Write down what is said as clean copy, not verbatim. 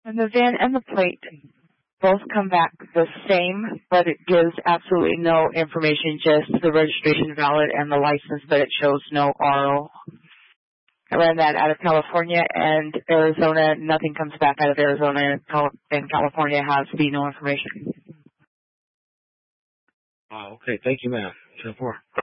And the VIN and the plate both come back the same, but it gives absolutely no information, just the registration valid and the license, but it shows no RO. I ran that out of California and Arizona. Nothing comes back out of Arizona, and California has no information. Okay. Thank you, ma'am. 10-4.